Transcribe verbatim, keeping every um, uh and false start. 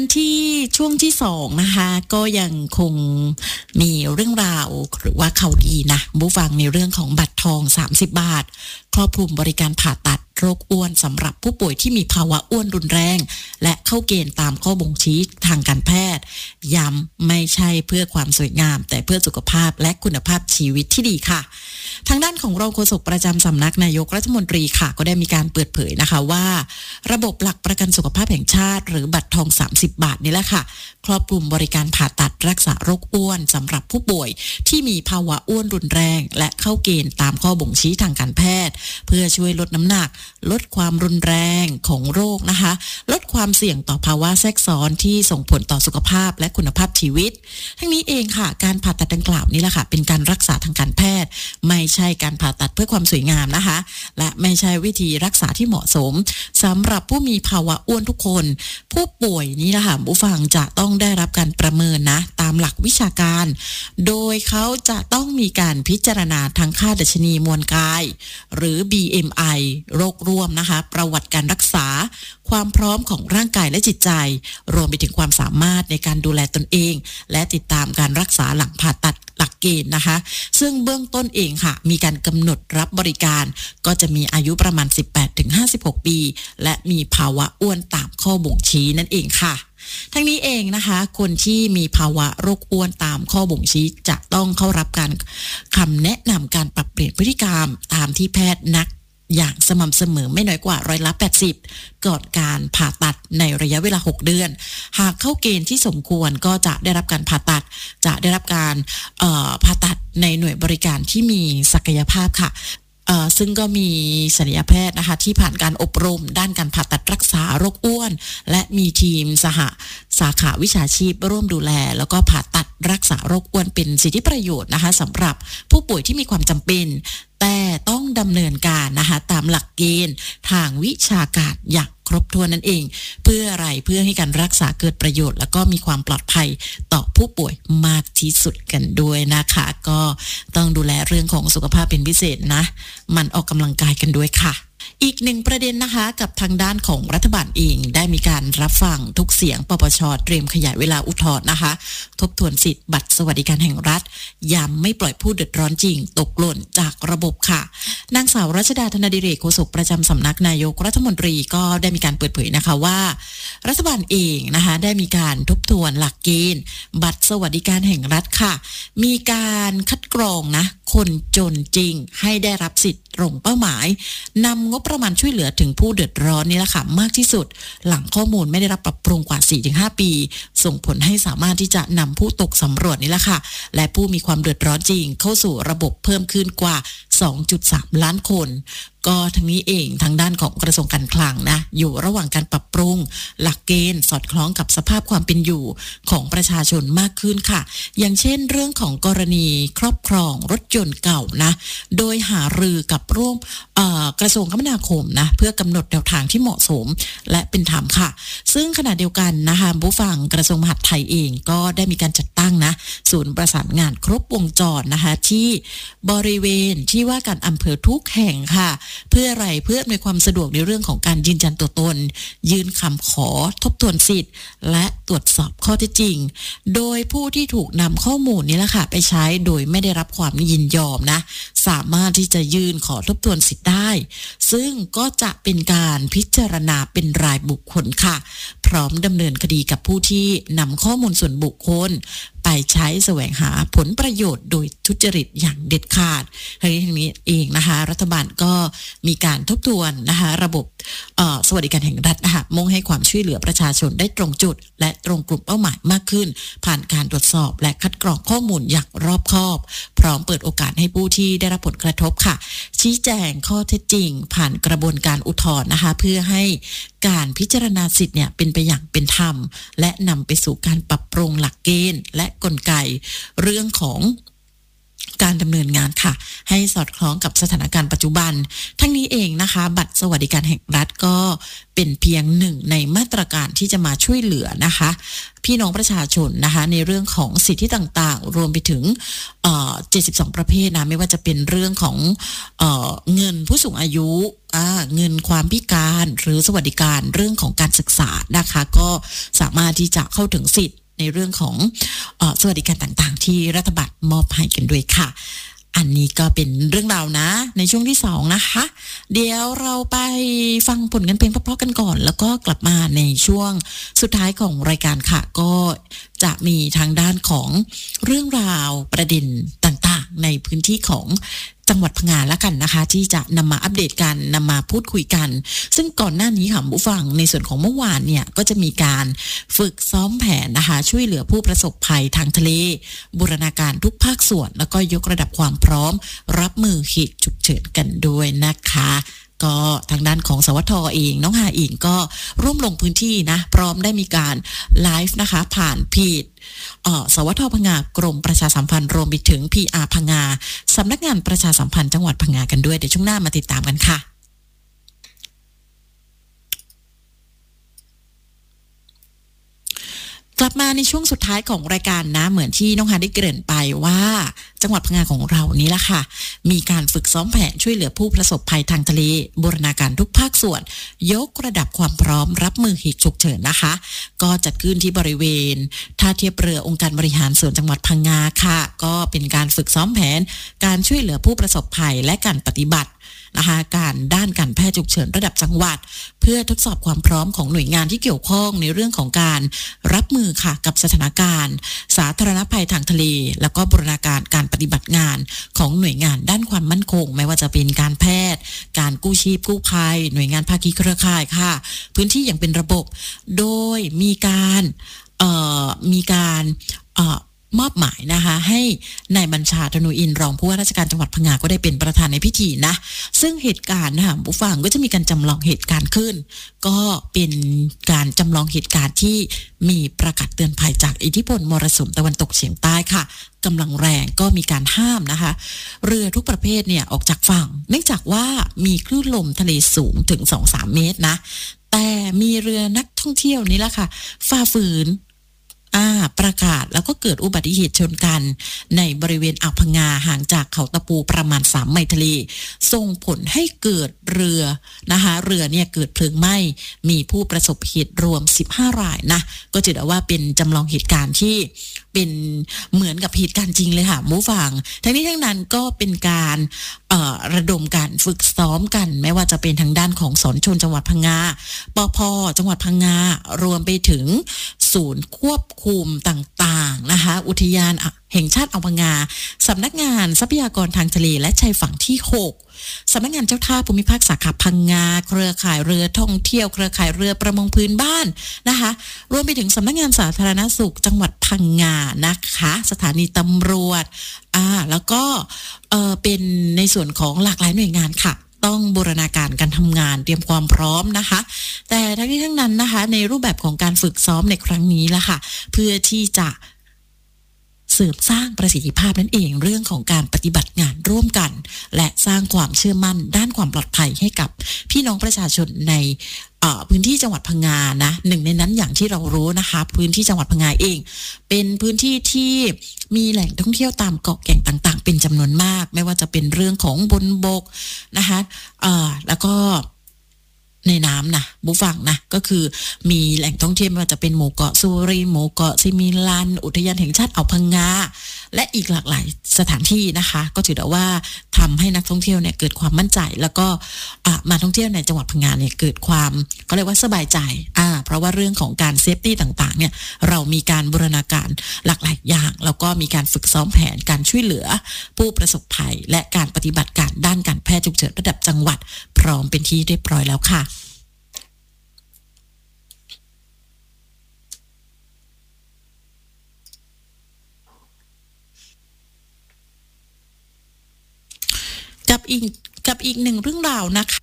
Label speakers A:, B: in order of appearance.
A: ที่ช่วงที่สองนะคะก็ยังคงมีเรื่องราวหรือว่าข่าวดีนะผู้ฟังในเรื่องของบัตรทองสามสิบบาทครอบคลุมบริการผ่าตัดโรคอ้วนสำหรับผู้ป่วยที่มีภาวะอ้วนรุนแรงและเข้าเกณฑ์ตามข้อบ่งชี้ทางการแพทย์ย้ำไม่ใช่เพื่อความสวยงามแต่เพื่อสุขภาพและคุณภาพชีวิตที่ดีค่ะทางด้านของรองโฆษกประจำสำนักนายกรัฐมนตรีค่ะก็ได้มีการเปิดเผยนะคะว่าระบบหลักประกันสุขภาพแห่งชาติหรือบัตรทองสามสิบบาทนี่แหละค่ะครอบคลุมบริการผ่าตัดรักษาโรคอ้วนสำหรับผู้ป่วยที่มีภาวะอ้วนรุนแรงและเข้าเกณฑ์ตามข้อบ่งชี้ทางการแพทย์เพื่อช่วยลดน้ำหนักลดความรุนแรงของโรคนะคะลดความเสี่ยงต่อภาวะแทรกซ้อนที่ส่งผลต่อสุขภาพและคุณภาพชีวิตทั้งนี้เองค่ะการผ่าตัดดังกล่าวนี่แหละค่ะเป็นการรักษาทางการแพทย์ไม่ใช่การผ่าตัดเพื่อความสวยงามนะคะและไม่ใช่วิธีรักษาที่เหมาะสมสำหรับผู้มีภาวะอ้วนทุกคนผู้ป่วยนี่แหละค่ะผู้ฟังจะต้องได้รับการประเมินนะตามหลักวิชาการโดยเขาจะต้องมีการพิจารณาทางค่าดัชนีมวลกายหรือ บี เอ็ม ไอ โรคร่วมนะคะประวัติการรักษาความพร้อมของร่างกายและจิตใจรวมไปถึงความสามารถในการดูแลตนเองและติดตามการรักษาหลังผ่าตัดหลักเกณฑ์นะคะซึ่งเบื้องต้นเองค่ะมีการกำหนดรับบริการก็จะมีอายุประมาณ สิบแปดถึงห้าสิบหก ปีและมีภาวะอ้วนตามข้อบ่งชี้นั่นเองค่ะทั้งนี้เองนะคะคนที่มีภาวะโรคอ้วนตามข้อบ่งชี้จะต้องเข้ารับการคำแนะนำการปรับเปลี่ยนพฤติกรรมตามที่แพทย์นัดอย่างสม่ำเสมอไม่น้อยกว่าร้อยละแปดสิบก่อนการผ่าตัดในระยะเวลาหกเดือนหากเข้าเกณฑ์ที่สมควรก็จะได้รับการผ่าตัดจะได้รับการเอ่อผ่าตัดในหน่วยบริการที่มีศักยภาพค่ะซึ่งก็มีศัลยแพทย์นะคะที่ผ่านการอบรมด้านการผ่าตัดรักษาโรคอ้วนและมีทีมสหสาขาวิชาชีพร่วมดูแลแล้วก็ผ่าตัดรักษาโรคอ้วนเป็นสิทธิประโยชน์นะคะสำหรับผู้ป่วยที่มีความจำเป็นแต่ต้องดำเนินการนะคะตามหลักเกณฑ์ทางวิชาการอย่างครบถ้วนนั่นเองเพื่ออะไรเพื่อให้การรักษาเกิดประโยชน์แล้วก็มีความปลอดภัยต่อผู้ป่วยมากที่สุดกันด้วยนะคะก็ต้องดูแลเรื่องของสุขภาพเป็นพิเศษนะมันออกกำลังกายกันด้วยค่ะอีกหนึ่งประเด็นนะคะกับทางด้านของรัฐบาลเองได้มีการรับฟังทุกเสียงปปช.เตรียมขยายเวลาอุทธรณ์นะคะทบทวนสิทธิ์บัตรสวัสดิการแห่งรัฐย้ำไม่ปล่อยผู้เดือดร้อนจริงตกหล่นจากระบบค่ะนางสาวรัชดาธนดิเรกโฆษกประจำสำนักนายกรัฐมนตรีก็ได้มีการเปิดเผยนะคะว่ารัฐบาลเองนะคะได้มีการทบทวนหลักเกณฑ์บัตรสวัสดิการแห่งรัฐค่ะมีการคัดกรองนะคนจนจริงให้ได้รับสิทธิ์ตรงเป้าหมายนำงบประมาณช่วยเหลือถึงผู้เดือดร้อนนี่แหละค่ะมากที่สุดหลังข้อมูลไม่ได้รับปรับปรุงกว่า สี่ถึงห้า ปีส่งผลให้สามารถที่จะนำผู้ตกสำรวจนี่แหละค่ะและผู้มีความเดือดร้อนจริงเข้าสู่ระบบเพิ่มขึ้นกว่า สองจุดสาม ล้านคนก็ทั้งนี้เองทางด้านของกระทรวงการคลังนะอยู่ระหว่างการปรับปรุงหลักเกณฑ์สอดคล้องกับสภาพความเป็นอยู่ของประชาชนมากขึ้นค่ะอย่างเช่นเรื่องของกรณีครอบครองรถยนต์เก่านะโดยหารือกับร่วมกระทรวงคมนาคมนะเพื่อกำหนดแนวทางที่เหมาะสมและเป็นธรรมค่ะซึ่งขณะเดียวกันนะคะผู้ฟังกระทรวงมหาดไทยเองก็ได้มีการจัดตั้งนะศูนย์ประสานงานครบวงจรนะคะที่บริเวณที่ว่าการอำเภอทุกแห่งค่ะเพื่ออะไรเพื่ออำนวยความสะดวกในเรื่องของการยืนยันตัวตนยื่นคำขอทบทวนสิทธิ์และตรวจสอบข้อเท็จจริงโดยผู้ที่ถูกนำข้อมูลนี้แหละค่ะไปใช้โดยไม่ได้รับความยินยอมนะสามารถที่จะยื่นขอทบทวนสิทธิ์ได้ซึ่งก็จะเป็นการพิจารณาเป็นรายบุคคลค่ะพร้อมดำเนินคดีกับผู้ที่นำข้อมูลส่วนบุคคลไปใช้แสวงหาผลประโยชน์โดยทุจริตอย่างเด็ดขาดทั้งนี้ทั้งนี้เองนะคะรัฐบาลก็มีการทบทวนนะคะระบบสวัสดิการแห่งรัฐนะคะมุ่งให้ความช่วยเหลือประชาชนได้ตรงจุดและตรงกลุ่มเป้าหมายมากขึ้นผ่านการตรวจสอบและคัดกรองข้อมูลอย่างรอบคอบพร้อมเปิดโอกาสให้ผู้ที่ได้รับผลกระทบค่ะชี้แจงข้อเท็จจริงผ่านกระบวนการอุทธรณ์นะคะเพื่อให้การพิจารณาสิทธิ์เนี่ยเป็นไปอย่างเป็นธรรมและนำไปสู่การปรับปรุงหลักเกณฑ์และกลไกเรื่องของการดำเนินงานค่ะให้สอดคล้องกับสถานการณ์ปัจจุบันทั้งนี้เองนะคะบัตรสวัสดิการแห่งรัฐก็เป็นเพียงหนึ่งในมาตรการที่จะมาช่วยเหลือนะคะพี่น้องประชาชนนะคะในเรื่องของสิทธิต่างๆรวมไปถึงเอ่อเจ็ดสิบสองประเภทนะไม่ว่าจะเป็นเรื่องของเอ่อเงินผู้สูงอายุอ่าเงินความพิการหรือสวัสดิการเรื่องของการศึกษานะคะก็สามารถที่จะเข้าถึงสิทธิในเรื่องของเอ่อสวัสดิการต่างๆที่รัฐบาลมอบให้กันด้วยค่ะอันนี้ก็เป็นเรื่องราวนะในช่วงที่สองนะคะเดี๋ยวเราไปฟังผลกันเพลงเพราะๆกันก่อนแล้วก็กลับมาในช่วงสุดท้ายของรายการค่ะก็จะมีทางด้านของเรื่องราวประเด็นต่างๆในพื้นที่ของจังหวัดพังงาละกันนะคะที่จะนำมาอัปเดตกันนำมาพูดคุยกันซึ่งก่อนหน้านี้ค่ะผู้ฟังในส่วนของเมื่อวานเนี่ยก็จะมีการฝึกซ้อมแผนนะคะช่วยเหลือผู้ประสบภัยทางทะเลบูรณาการทุกภาคส่วนแล้วก็ยกระดับความพร้อมรับมือเหตุฉุกเฉินกันด้วยนะคะก็ทางด้านของสวทเองน้องหาอิงก็ร่วมลงพื้นที่นะพร้อมได้มีการไลฟ์นะคะผ่านเพจเอ่อสวทพังงากรมประชาสัมพันธ์รวมไปถึง พี อาร์ พังงาสำนักงานประชาสัมพันธ์จังหวัดพังงากันด้วยเดี๋ยวช่วงหน้ามาติดตามกันค่ะกลับมาในช่วงสุดท้ายของรายการนะเหมือนที่น้องฮาได้เกริ่นไปว่าจังหวัดพังงาของเรานี้ละค่ะมีการฝึกซ้อมแผนช่วยเหลือผู้ประสบภัยทางทะเลบูรณาการทุกภาคส่วนยกระดับความพร้อมรับมือเหตุฉุกเฉินนะคะก็จัดขึ้นที่บริเวณท่าเทียบเรือองค์การบริหารส่วนจังหวัดพังงาค่ะก็เป็นการฝึกซ้อมแผนการช่วยเหลือผู้ประสบภัยและการปฏิบัตินะคะการด้านการแพทย์ฉุกเฉินระดับจังหวัดเพื่อทดสอบความพร้อมของหน่วยงานที่เกี่ยวข้องในเรื่องของการรับมือค่ะกับสถานการณ์สาธารณภัยทางทะเลแล้วก็บูรณาการการปฏิบัติงานของหน่วยงานด้านความมั่นคงไม่ว่าจะเป็นการแพทย์การกู้ชีพกู้ภัยหน่วยงานภาคีเครือข่ายค่ะพื้นที่อย่างเป็นระบบโดยมีการเอ่อมีการเอ่อมอบหมายนะคะให้นายบัญชาธนูอินทร์รองผู้ว่าราชการจังหวัดพังงาก็ได้เป็นประธานในพิธีนะซึ่งเหตุการณ์นะคะผู้ฟังก็จะมีการจำลองเหตุการณ์ขึ้นก็เป็นการจำลองเหตุการณ์ที่มีประกาศเตือนภัยจากอิทธิพลมรสุมตะวันตกเฉียงใต้ค่ะกำลังแรงก็มีการห้ามนะคะเรือทุกประเภทเนี่ยออกจากฝั่งเนื่องจากว่ามีคลื่นลมทะเลสูงถึง สองถึงสาม เมตรนะแต่มีเรือนักท่องเที่ยวนี้ละค่ะฝ่าฝืนอ่าประกาศแล้วก็เกิดอุบัติเหตุชนกันในบริเวณอ่าวพังงาห่างจากเขาตะปูประมาณสามไมล์ทะเลส่งผลให้เกิดเรือนะคะเรือเนี่ยเกิดเพลิงไหม้มีผู้ประสบเหตุรวมสิบห้ารายนะก็ถือได้ว่าเป็นจำลองเหตุการณ์ที่เป็นเหมือนกับเหตุการณ์จริงเลยค่ะผู้ฟังทั้งนี้ทั้งนั้นก็เป็นการเอ่อระดมการฝึกซ้อมกันไม่ว่าจะเป็นทางด้านของสนชนจังหวัดพังงาปภ.จังหวัดพังงารวมไปถึงศูนย์ควบคุมต่างๆนะคะอุทยานแห่งชาติอ่าวพังงาสำนักงานทรัพยากรทางทะเลและชายฝั่งที่หกสำนักงานเจ้าท่าภูมิภาคสาขาพังงาเครือข่ายเรือท่องเที่ยวเครือข่ายเรือประมงพื้นบ้านนะคะรวมไปถึงสำนักงานสาธารณสุขจังหวัดพังงานะคะสถานีตำรวจอ่าแล้วก็เออเป็นในส่วนของหลากหลายหน่วยงานค่ะต้องบูรณาการการทำงานเตรียมความพร้อมนะคะแต่ทั้งนี้ทั้งนั้นนะคะในรูปแบบของการฝึกซ้อมในครั้งนี้ล่ะค่ะเพื่อที่จะเสริมสร้างประสิทธิภาพนั่นเองเรื่องของการปฏิบัติงานร่วมกันและสร้างความเชื่อมั่นด้านความปลอดภัยให้กับพี่น้องประชาชนในพื้นที่จังหวัดพังงานะหนึ่งในนั้นอย่างที่เรารู้นะคะพื้นที่จังหวัดพังงาเองเป็นพื้นที่ที่มีแหล่งท่องเที่ยวตามเกาะแก่งต่างๆเป็นจำนวนมากไม่ว่าจะเป็นเรื่องของบนบกนะคะแล้วก็ในน้ำนะบุฟังนะก็คือมีแหล่งท่องเที่ยวไม่ว่าจะเป็นหมู่เกาะสุรินทร์หมู่เกาะซิมิลันอุทยานแห่งชาติอ่าวพังงาและอีกหลากหลายสถานที่นะคะก็ถือได้ว่าทำให้นักท่องเที่ยวเนี่ยเกิดความมั่นใจแล้วก็มาท่องเที่ยวในจังหวัดพังงาเนี่ยเกิดความเขาเรียกว่าสบายใจอ่าเพราะว่าเรื่องของการเซฟตี้ต่างๆเนี่ยเรามีการบูรณาการหลากหลายอย่างแล้วก็มีการฝึกซ้อมแผนการช่วยเหลือผู้ประสบภัยและการปฏิบัติการด้านการแพทย์ฉุกเฉินระดับจังหวัดพร้อมเป็นที่เรียบร้อยแล้วค่ะกับอีกกับอีกหนึ่งเรื่องราวนะคะ